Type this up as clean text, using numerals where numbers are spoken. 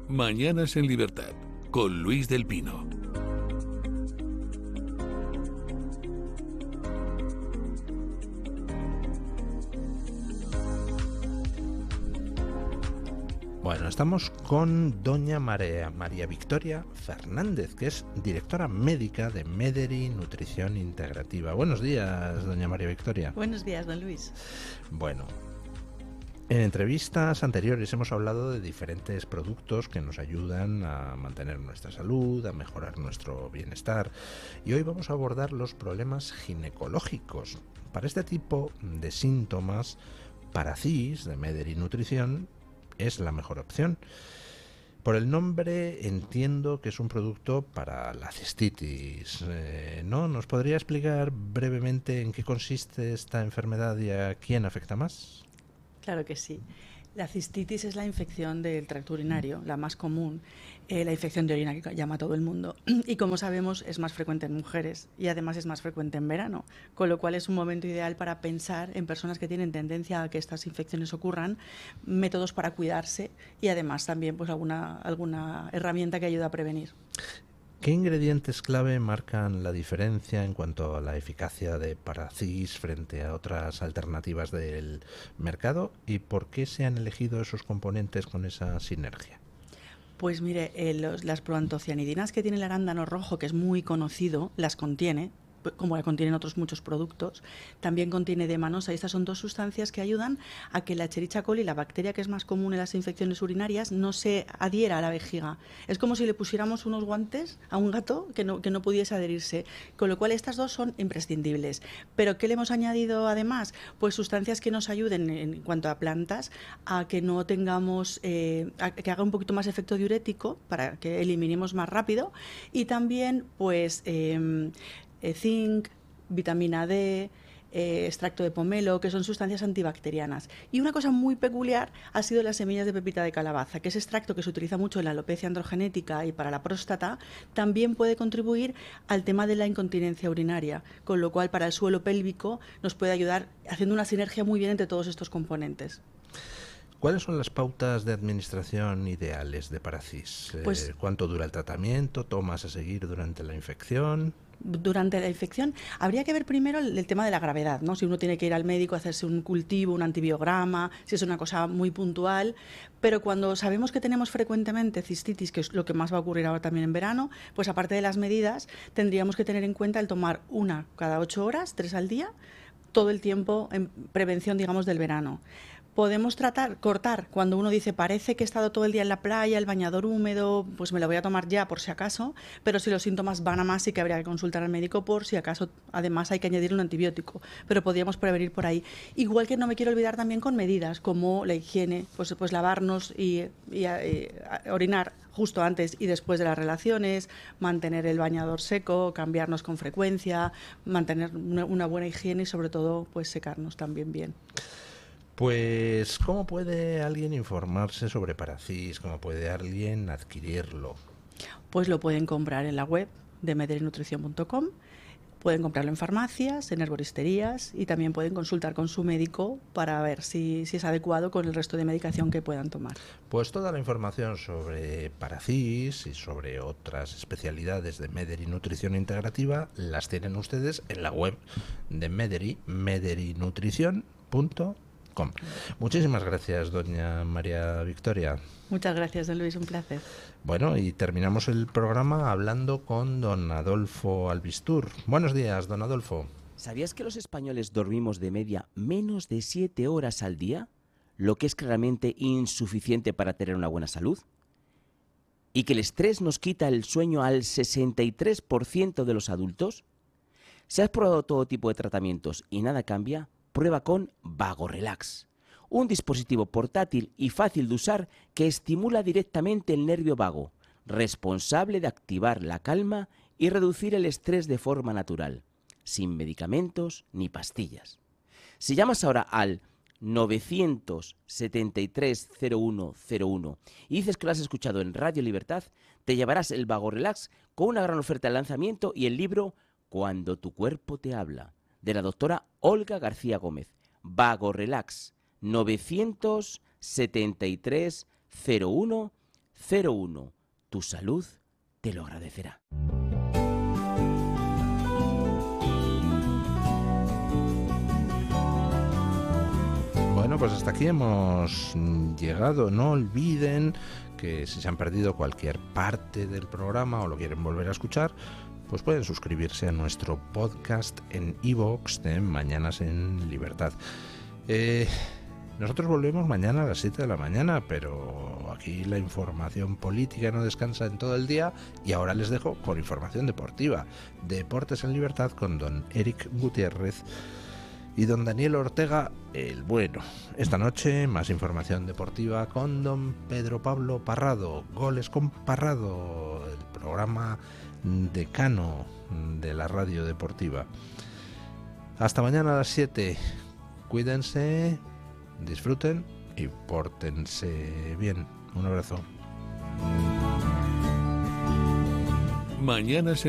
Mañanas en Libertad, con Luis del Pino. Bueno, estamos con doña María Victoria Fernández, que es directora médica de Mederi Nutrición Integrativa. Buenos días, doña María Victoria. Buenos días, don Luis. Bueno, en entrevistas anteriores hemos hablado de diferentes productos que nos ayudan a mantener nuestra salud, a mejorar nuestro bienestar, y hoy vamos a abordar los problemas ginecológicos. Para este tipo de síntomas, Paracis de Mederi Nutrición es la mejor opción. Por el nombre entiendo que es un producto para la cistitis, ¿no? ¿Nos podría explicar brevemente en qué consiste esta enfermedad y a quién afecta más? Claro que sí. La cistitis es la infección del tracto urinario, la más común, la infección de orina que llama a todo el mundo. Y como sabemos es más frecuente en mujeres y además es más frecuente en verano, con lo cual es un momento ideal para pensar en personas que tienen tendencia a que estas infecciones ocurran, métodos para cuidarse y además también pues alguna herramienta que ayude a prevenir. ¿Qué ingredientes clave marcan la diferencia en cuanto a la eficacia de Paracis frente a otras alternativas del mercado y por qué se han elegido esos componentes con esa sinergia? Pues mire, las proantocianidinas que tiene el arándano rojo, que es muy conocido, las contiene, como la contienen otros muchos productos. También contiene D-manosa, y estas son dos sustancias que ayudan a que la Escherichia coli, la bacteria que es más común en las infecciones urinarias, no se adhiera a la vejiga. Es como si le pusiéramos unos guantes a un gato que no pudiese adherirse, con lo cual estas dos son imprescindibles. ¿Pero qué le hemos añadido además? Pues sustancias que nos ayuden en cuanto a plantas a que no tengamos, a que haga un poquito más efecto diurético para que eliminemos más rápido, y también pues zinc, vitamina D, extracto de pomelo, que son sustancias antibacterianas. Y una cosa muy peculiar ha sido las semillas de pepita de calabaza, que ese extracto que se utiliza mucho en la alopecia androgenética y para la próstata, también puede contribuir al tema de la incontinencia urinaria, con lo cual para el suelo pélvico nos puede ayudar haciendo una sinergia muy bien entre todos estos componentes. ¿Cuáles son las pautas de administración ideales de Paracis? Pues, ¿cuánto dura el tratamiento? ¿Tomas a seguir durante la infección? Durante la infección habría que ver primero el tema de la gravedad, ¿no? Si uno tiene que ir al médico a hacerse un cultivo, un antibiograma, si es una cosa muy puntual, pero cuando sabemos que tenemos frecuentemente cistitis, que es lo que más va a ocurrir ahora también en verano, pues aparte de las medidas tendríamos que tener en cuenta el tomar una cada 8 horas, 3 al día, todo el tiempo en prevención, digamos, del verano. Podemos cortar cuando uno dice parece que he estado todo el día en la playa, el bañador húmedo, pues me lo voy a tomar ya por si acaso, pero si los síntomas van a más sí que habría que consultar al médico por si acaso además hay que añadir un antibiótico, pero podríamos prevenir por ahí. Igual que no me quiero olvidar también con medidas como la higiene, pues lavarnos y orinar justo antes y después de las relaciones, mantener el bañador seco, cambiarnos con frecuencia, mantener una buena higiene y sobre todo pues secarnos también bien. Pues, ¿cómo puede alguien informarse sobre Paracis? ¿Cómo puede alguien adquirirlo? Pues lo pueden comprar en la web de mederinutrición.com, pueden comprarlo en farmacias, en herboristerías y también pueden consultar con su médico para ver si es adecuado con el resto de medicación que puedan tomar. Pues toda la información sobre Paracis y sobre otras especialidades de Mederi Nutrición Integrativa las tienen ustedes en la web de Mederi, mederinutrición.com. Muchísimas gracias, doña María Victoria. Muchas gracias, don Luis, un placer. Bueno, y terminamos el programa hablando con don Adolfo Albistur. Buenos días, don Adolfo. ¿Sabías que los españoles dormimos de media menos de 7 horas al día? Lo que es claramente insuficiente para tener una buena salud. ¿Y que el estrés nos quita el sueño al 63% de los adultos? Si has probado todo tipo de tratamientos y nada cambia, prueba con VagoRelax, un dispositivo portátil y fácil de usar que estimula directamente el nervio vago, responsable de activar la calma y reducir el estrés de forma natural, sin medicamentos ni pastillas. Si llamas ahora al 973-0101 y dices que lo has escuchado en Radio Libertad, te llevarás el VagoRelax con una gran oferta de lanzamiento y el libro Cuando tu cuerpo te habla, de la doctora Olga García Gómez. VagoRelax, 973-0101. 01. Tu salud te lo agradecerá. Bueno, pues hasta aquí hemos llegado. No olviden que si se han perdido cualquier parte del programa o lo quieren volver a escuchar, pues pueden suscribirse a nuestro podcast en iVoox de Mañanas en Libertad. Nosotros volvemos mañana a las 7 de la mañana, pero aquí la información política no descansa en todo el día y ahora les dejo con información deportiva. Deportes en Libertad con don Eric Gutiérrez y don Daniel Ortega, el bueno. Esta noche más información deportiva con don Pedro Pablo Parrado, Goles con Parrado, el programa decano de la radio deportiva. Hasta mañana a las 7. Cuídense, disfruten y pórtense bien. Un abrazo. Mañanas en